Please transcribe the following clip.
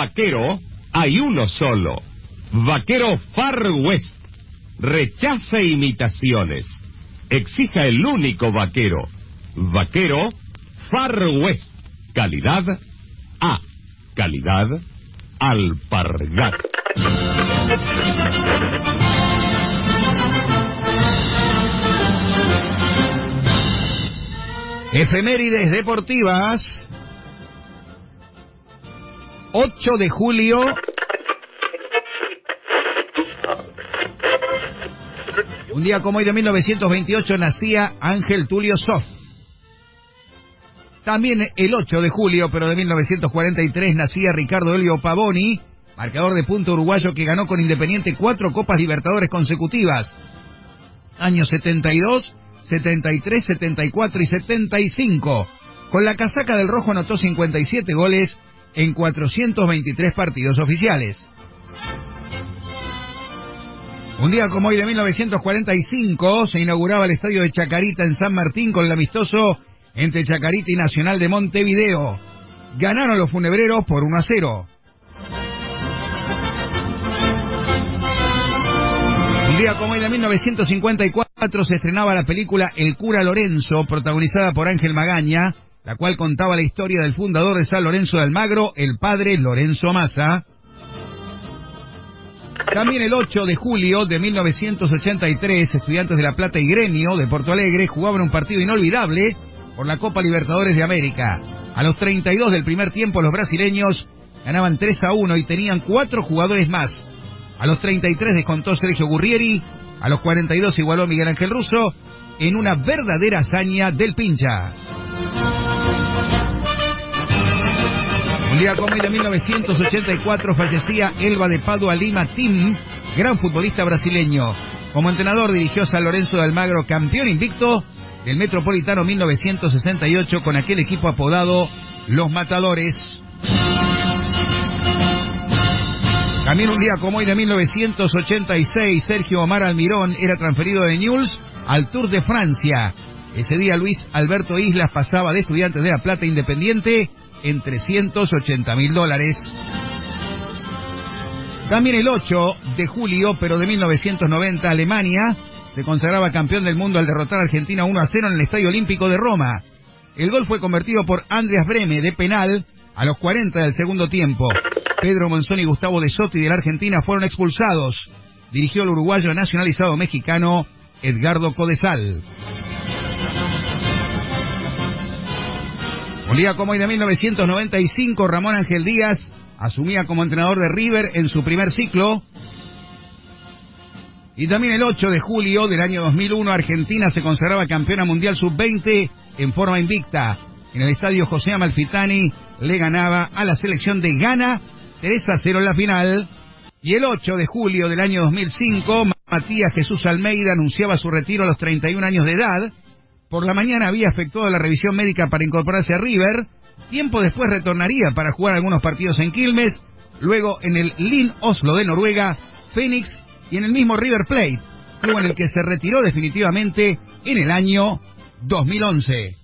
vaquero hay uno solo. Vaquero Far West. Rechaza imitaciones. Exija el único vaquero. Vaquero Far West. Calidad A. Calidad Alpargat. Efemérides deportivas. 8 de julio. Un día como hoy de 1928 nacía Ángel Tulio Zoff. También el 8 de julio, pero de 1943, nacía Ricardo Elio Pavoni, marcador de punta uruguayo que ganó con Independiente 4 Copas Libertadores consecutivas. Años 72, 73, 74 y 75. Con la casaca del rojo anotó 57 goles en 423 partidos oficiales. Un día como hoy de 1945 se inauguraba el estadio de Chacarita en San Martín con el amistoso entre Chacarita y Nacional de Montevideo. Ganaron los funebreros por 1-0. Un día como hoy de 1954 se estrenaba la película El cura Lorenzo, protagonizada por Ángel Magaña, la cual contaba la historia del fundador de San Lorenzo de Almagro, el padre Lorenzo Massa. También el 8 de julio de 1983, Estudiantes de La Plata y Gremio de Porto Alegre jugaban un partido inolvidable por la Copa Libertadores de América. A los 32 del primer tiempo los brasileños ganaban 3-1 y tenían 4 jugadores más. A los 33 descontó Sergio Gurrieri, a los 42 igualó Miguel Ángel Russo en una verdadera hazaña del Pincha. Un día como hoy de 1984 fallecía Elba de Padua Lima Tim, gran futbolista brasileño. Como entrenador dirigió San Lorenzo de Almagro, campeón invicto del Metropolitano 1968 con aquel equipo apodado Los Matadores. También un día como hoy de 1986, Sergio Omar Almirón era transferido de Newell's al Tour de Francia. Ese día Luis Alberto Islas pasaba de Estudiantes de La Plata Independiente en $380.000. También el 8 de julio, pero de 1990, Alemania se consagraba campeón del mundo al derrotar a Argentina 1-0 en el Estadio Olímpico de Roma. El gol fue convertido por Andreas Brehme de penal a los 40 del segundo tiempo. Pedro Monzón y Gustavo de Sotti de la Argentina fueron expulsados. Dirigió el uruguayo nacionalizado mexicano Edgardo Codesal. Un día como hoy de 1995, Ramón Ángel Díaz asumía como entrenador de River en su primer ciclo. Y también el 8 de julio del año 2001, Argentina se consagraba campeona mundial sub-20 en forma invicta. En el estadio José Amalfitani le ganaba a la selección de Ghana 3-0 en la final. Y el 8 de julio del año 2005, Matías Jesús Almeida anunciaba su retiro a los 31 años de edad. Por la mañana había efectuado la revisión médica para incorporarse a River. Tiempo después retornaría para jugar algunos partidos en Quilmes, luego en el Lyn Oslo de Noruega, Phoenix y en el mismo River Plate, club en el que se retiró definitivamente en el año 2011.